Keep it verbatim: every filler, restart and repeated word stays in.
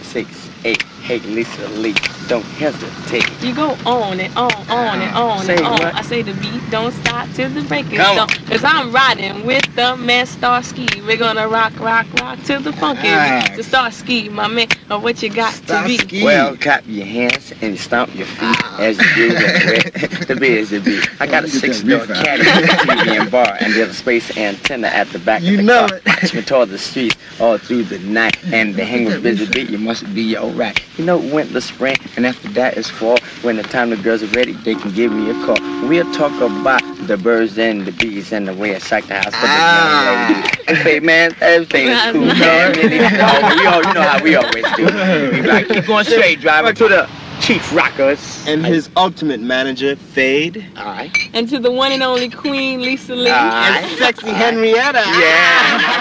six, eight. Hey, Lisa Lee, don't hesitate. You go on and on, on and on Say and on. what? I say the beat don't stop till the break is Come done. on. Cause I'm riding with the man Starsky. We're gonna rock, rock, rock till the funky Ah. beat. So Starsky, my man, of what you got to be. Starsky. Well, clap your hands and stomp your feet as you do the, the biz the beat. I got a You get that six-door beef out. caddy T V and bar, and there's a space antenna at the back You of the know car. it. Watch me toward the streets all through the night, and the hang with busy beat, you must be alright. You know, winter, spring, and after that is fall. When the time the girls are ready, they can give me a call. We'll talk about the birds and the bees and the way I shake the house for the Ah. young lady. Hey man, everything is cool, That's man. nice. Really, oh, we all, you know how we always do. We like keep going straight, driver to the Chief Rockers. And his ultimate manager, Fade. Alright. And to the one and only Queen Lisa Lee. Alright. And sexy Henrietta. Yeah.